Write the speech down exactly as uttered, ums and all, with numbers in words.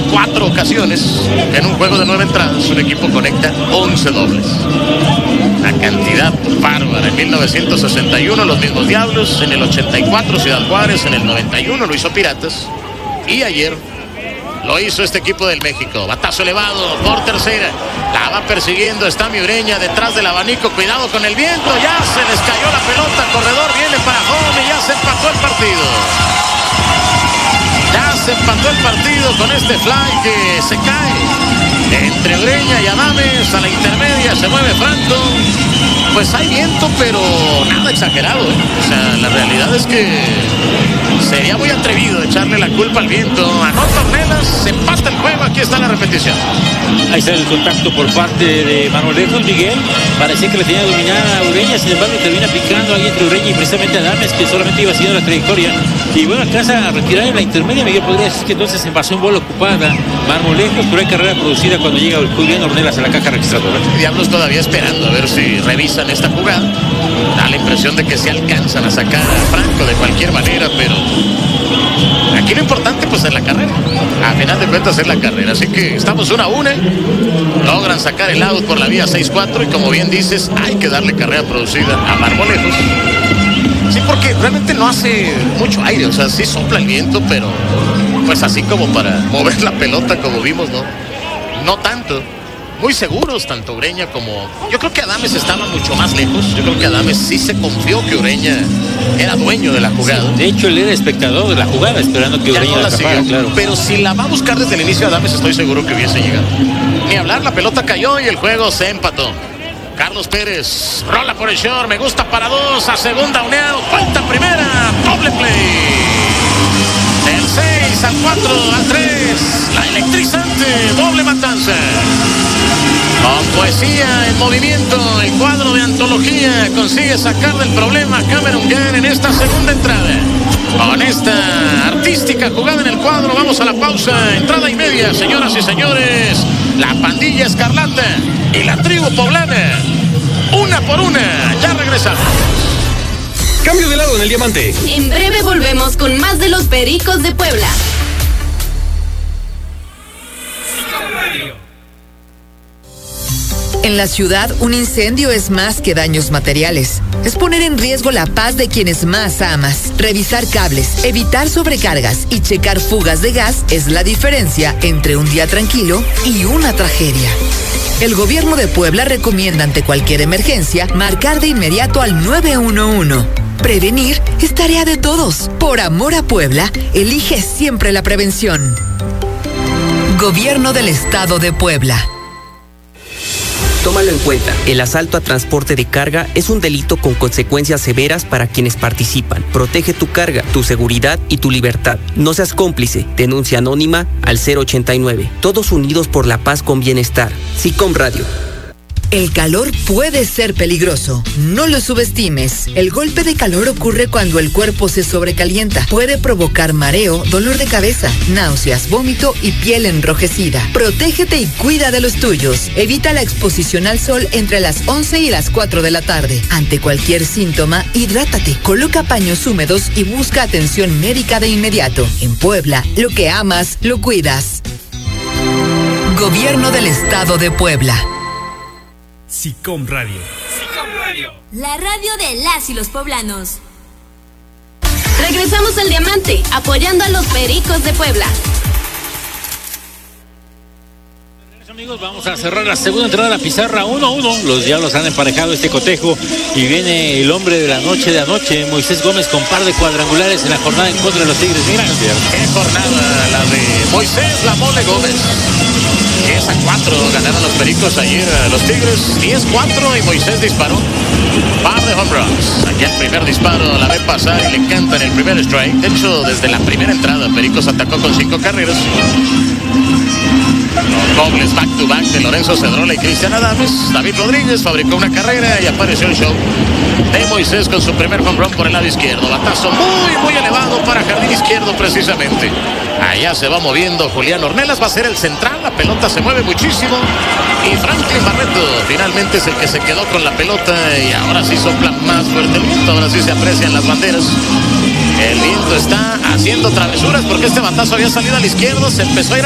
cuatro ocasiones en un juego de nueve entradas, un equipo conecta once dobles. La cantidad bárbara. En mil novecientos sesenta y uno los mismos Diablos, en el ochenta y cuatro Ciudad Juárez, en el noventa y uno lo hizo Piratas y ayer lo hizo este equipo del México. Batazo elevado por tercera. La va persiguiendo, está mi Ureña detrás del abanico. Cuidado con el viento. Ya se les cayó la pelota. Corredor viene para home y ya se empató el partido. Ya se empató el partido con este fly que se cae entre Ureña y Adames. A la intermedia se mueve Franco. Pues hay viento, pero nada exagerado, ¿eh? O sea, la realidad es que sería muy atrevido echarle la culpa al viento. Anota Ornelas, se empata el juego. Aquí está la repetición. Ahí está el contacto por parte de Marmolejo. Miguel parecía que le tenía dominada a Ureña, sin embargo termina picando ahí entre Ureña y precisamente Adames, que solamente iba siguiendo la trayectoria. Y bueno, alcanza a retirar en la intermedia. Miguel podría decir que entonces envasó en bola ocupada Marmolejo, pero hay carrera producida cuando llega Julián Ornelas a la caja registradora. Diablos todavía esperando a ver si revisan esta jugada. Da la impresión de que se alcanzan a sacar a Franco de cualquier manera, pero aquí lo importante pues es la carrera. A final de cuentas es la carrera. Así que estamos una a una. Logran sacar el out por la vía seis cuatro y como bien dices, hay que darle carrera producida a Marmolejos. Sí, porque realmente no hace mucho aire, o sea, sí sopla el viento, pero pues así como para mover la pelota como vimos, no, no tanto. Muy seguros, tanto Ureña como... Yo creo que Adames estaba mucho más lejos. Yo creo que Adames sí se confió que Ureña era dueño de la jugada. Sí, de hecho, él era espectador de la jugada, esperando que ya Ureña no la la tapara, claro. Pero si la va a buscar desde el inicio Adames, estoy seguro que hubiese llegado. Ni hablar, la pelota cayó y el juego se empató. Carlos Pérez rola por el short, me gusta para dos, a segunda uneado, falta primera, doble play. Del seis al cuatro al tres, la electrizante doble matanza. Con poesía en movimiento, el cuadro de antología consigue sacar del problema a Cameron Gunn en esta segunda entrada. Con esta artística jugada en el cuadro, vamos a la pausa, entrada y media, señoras y señores. La pandilla escarlata y la tribu poblana, una por una, ya regresamos. Cambio de lado en el diamante. En breve volvemos con más de los Pericos de Puebla. En la ciudad, un incendio es más que daños materiales. Es poner en riesgo la paz de quienes más amas. Revisar cables, evitar sobrecargas y checar fugas de gas es la diferencia entre un día tranquilo y una tragedia. El gobierno de Puebla recomienda ante cualquier emergencia marcar de inmediato al nueve uno uno. Prevenir es tarea de todos. Por amor a Puebla, elige siempre la prevención. Gobierno del Estado de Puebla. Tómalo en cuenta, el asalto a transporte de carga es un delito con consecuencias severas para quienes participan. Protege tu carga, tu seguridad y tu libertad. No seas cómplice. Denuncia anónima al cero ochenta y nueve. Todos unidos por la paz con bienestar. SICOM Radio. El calor puede ser peligroso. No lo subestimes. El golpe de calor ocurre cuando el cuerpo se sobrecalienta. Puede provocar mareo, dolor de cabeza, náuseas, vómito y piel enrojecida. Protégete y cuida de los tuyos. Evita la exposición al sol entre las once y las cuatro de la tarde. Ante cualquier síntoma, hidrátate. Coloca paños húmedos y busca atención médica de inmediato. En Puebla, lo que amas, lo cuidas. Gobierno del Estado de Puebla. SICOM Radio. SICOM Radio. La radio de las y los poblanos. Regresamos al diamante, apoyando a los Pericos de Puebla. Amigos, vamos a cerrar la segunda entrada de la pizarra uno a uno. Los Diablos han emparejado este cotejo y viene el hombre de la noche de anoche, Moisés Gómez, con par de cuadrangulares en la jornada en contra de los Tigres. Mira, qué jornada la de Moisés La Mole Gómez. diez a cuatro ganaron los Pericos ayer a los Tigres. diez cuatro y Moisés disparó. Par de home runs. Aquí el primer disparo la ve pasar y le encanta en el primer strike. De hecho, desde la primera entrada, Pericos atacó con cinco carreras. Los dobles back to back de Lorenzo Cedrola y Cristian Adames. David Rodríguez fabricó una carrera y apareció el show de Moisés con su primer home run por el lado izquierdo. Batazo muy, muy elevado para jardín izquierdo precisamente. Allá se va moviendo Julián Ornelas, va a ser el central, la pelota se mueve muchísimo. Y Franklin Barreto finalmente es el que se quedó con la pelota y ahora sí sopla más fuerte el viento, ahora sí se aprecian las banderas. El viento está haciendo travesuras porque este batazo había salido al izquierdo, se empezó a ir a